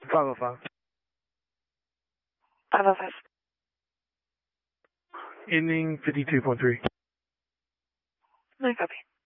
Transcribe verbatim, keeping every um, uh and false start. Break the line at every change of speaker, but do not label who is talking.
five oh five.
five oh five.
Ending fifty-two point three.
No copy.